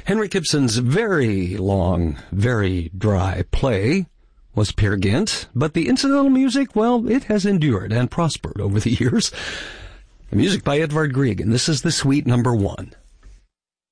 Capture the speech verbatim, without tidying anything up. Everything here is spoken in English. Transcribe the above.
Henrik Ibsen's very long, very dry play was Peer Gynt, but the incidental music, well, it has endured and prospered over the years. The music by Edvard Grieg, and this is the suite number one.